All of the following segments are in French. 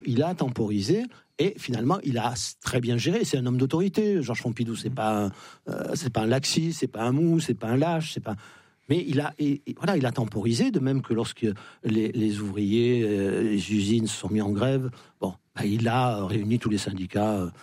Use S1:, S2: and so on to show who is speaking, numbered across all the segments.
S1: Il a temporisé et finalement, il a très bien géré. C'est un homme d'autorité. Georges Pompidou, c'est pas un laxiste, c'est pas un mou, c'est pas un lâche, c'est pas. Mais il a temporisé, de même que lorsque les ouvriers, les usines se sont mis en grève. Bon, il a réuni tous les syndicats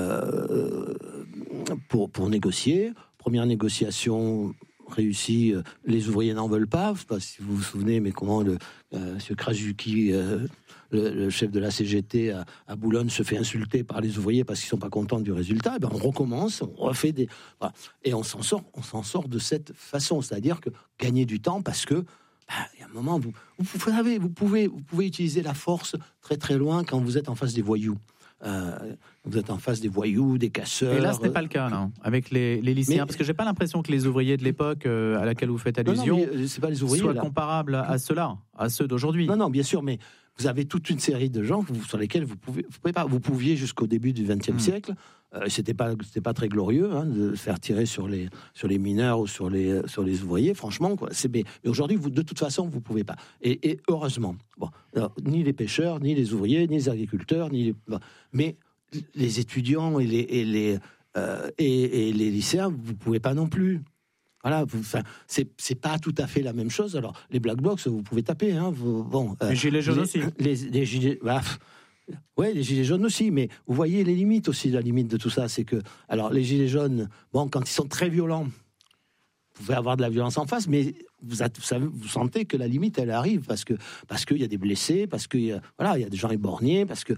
S1: pour négocier. Première négociation réussie, les ouvriers n'en veulent pas. Je ne sais pas si vous vous souvenez, mais comment M. Krasuki, le chef de la CGT à Boulogne, se fait insulter par les ouvriers parce qu'ils ne sont pas contents du résultat. On recommence, on refait des... Voilà. Et on s'en sort de cette façon. C'est-à-dire que gagner du temps parce que il y a un moment, vous pouvez utiliser la force très très loin quand vous êtes en face des voyous. Vous êtes en face des voyous, des casseurs.
S2: Et là, ce n'est pas le cas, non, avec les lycéens, parce que j'ai pas l'impression que les ouvriers de l'époque à laquelle vous faites allusion
S1: c'est pas les ouvriers,
S2: soient
S1: là.
S2: Comparables à ceux-là, à ceux d'aujourd'hui.
S1: Non, bien sûr, mais vous avez toute une série de gens sur lesquels vous pouviez jusqu'au début du XXe siècle. C'était pas très glorieux de faire tirer sur les mineurs ou sur les ouvriers, franchement, quoi. Mais aujourd'hui, de toute façon, vous pouvez pas. Et heureusement, alors, ni les pêcheurs, ni les ouvriers, ni les agriculteurs, mais les étudiants et les lycéens, vous pouvez pas non plus. Voilà, c'est pas tout à fait la même chose. Alors, les black blocs, vous pouvez taper.
S2: Les gilets jaunes aussi.
S1: Les gilets... Oui, les gilets jaunes aussi, mais vous voyez les limites aussi, la limite de tout ça, c'est que, alors, les gilets jaunes, quand ils sont très violents, vous pouvez avoir de la violence en face, mais vous sentez que la limite, elle arrive, parce qu'il y a des blessés, parce qu'il y a des gens éborgnés, parce que,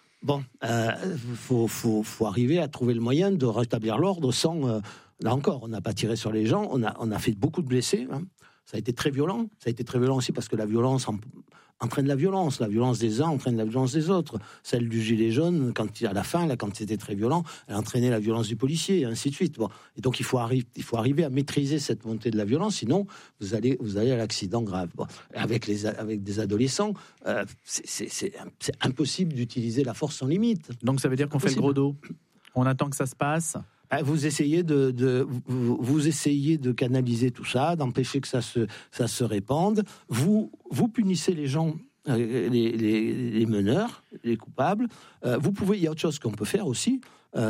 S1: faut arriver à trouver le moyen de rétablir l'ordre sans, là encore, on n'a pas tiré sur les gens, on a fait beaucoup de blessés, Ça a été très violent aussi parce que la violence entraîne la violence des uns entraîne la violence des autres. Celle du gilet jaune, à la fin, quand c'était très violent, elle entraînait la violence du policier, et ainsi de suite. Et donc il faut arriver à maîtriser cette montée de la violence, sinon vous allez à l'accident grave. Avec des adolescents, c'est impossible d'utiliser la force sans limite.
S2: Donc ça veut dire qu'on fait le gros dos. On attend que ça se passe.
S1: Vous essayez de canaliser tout ça, d'empêcher que ça se répande. Vous punissez les gens, les meneurs, les coupables. Il y a autre chose qu'on peut faire aussi,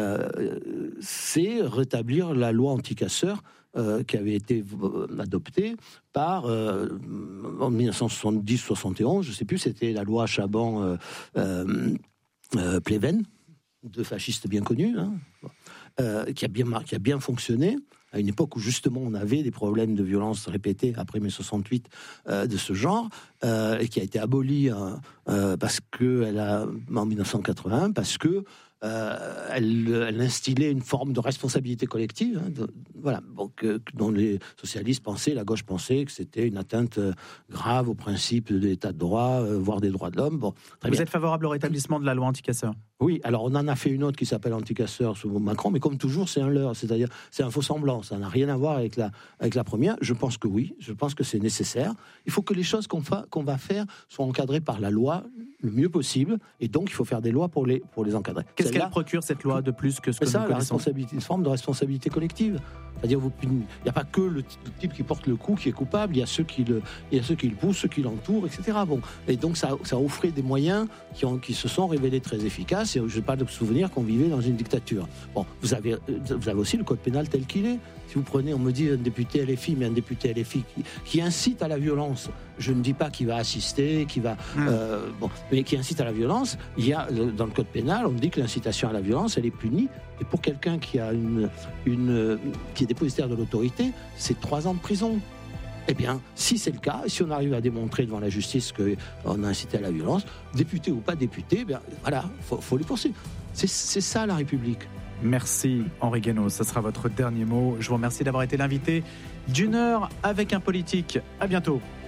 S1: c'est rétablir la loi anti-casseurs qui avait été adoptée en 1970-71, je ne sais plus, c'était la loi Chaban-Pleven, deux fascistes bien connus, qui a bien fonctionné à une époque où justement on avait des problèmes de violence répétés après mai 68 de ce genre, et qui a été abolie en 1981 parce que elle instillait une forme de responsabilité collective, dont les socialistes pensaient, la gauche pensait que c'était une atteinte grave au principe de l'état de droit, voire des droits de l'homme.
S2: Vous êtes favorable au rétablissement de la loi anti-casseurs ?
S1: Oui, alors on en a fait une autre qui s'appelle anti-casseurs sous Macron, mais comme toujours, c'est un leurre, c'est-à-dire c'est un faux semblant, ça n'a rien à voir avec la première. Je pense que oui, je pense que c'est nécessaire. Il faut que les choses qu'on va faire soient encadrées par la loi le mieux possible, et donc il faut faire des lois pour les encadrer.
S2: Qu'est-ce qu'elle procure, cette loi, de plus que ce que nous connaissons ?
S1: Une forme de responsabilité collective. C'est-à-dire, il n'y a pas que le type qui porte le coup qui est coupable, il y a ceux qui le poussent, ceux qui l'entourent, etc. Et donc ça offrait des moyens qui se sont révélés très efficaces. Et je n'ai pas de souvenir qu'on vivait dans une dictature. Vous avez aussi le code pénal tel qu'il est. Si vous prenez, on me dit un député LFI, mais un député LFI qui incite à la violence, je ne dis pas qu'il va assister, mais qui incite à la violence, il y a, dans le code pénal, on dit que l'incitation à la violence, elle est punie, et pour quelqu'un qui est dépositaire de l'autorité, c'est 3 ans de prison. Eh bien, si c'est le cas, si on arrive à démontrer devant la justice qu'on a incité à la violence, député ou pas député, faut les poursuivre. C'est ça la République.
S2: Merci Henri Guénaud, ça sera votre dernier mot. Je vous remercie d'avoir été l'invité d'1 heure avec un politique. À bientôt.